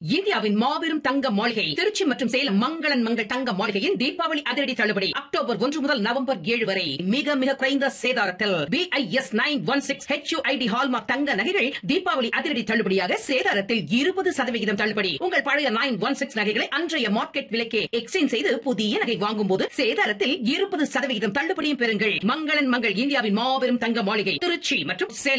இந்தியாவின் மாபெரும் தங்க மாளிகை திருச்சி மற்றும் சேலம் மங்களன் மங்கள் தங்க மாளிகையின் தீபாவளி அதிரடி தள்ளுபடி அக்டோபர் 1 முதல் நவம்பர் 7 வரை மிக மிக குறைந்த சேதாரத்தில் BIS 916 HUID ஹால்மார்க் தங்க நகைகள் தீபாவளி அதிரடி தள்ளுபடியாக சேதாரத்தில் 20% தள்ளுபடி. உங்கள் பழைய 916 நகைகளை அன்றைய மார்க்கெட் விலைக்கே எக்ஸ்சேஞ்ச் செய்து புதிய நகை வாங்கும் போது சேதாரத்தில் 20% தள்ளுபடியும் பெறுங்கள். மங்களன் மங்கள் இந்தியாவின் மாபெரும் தங்க மாளிகை திருச்சி மற்றும் சேலம்.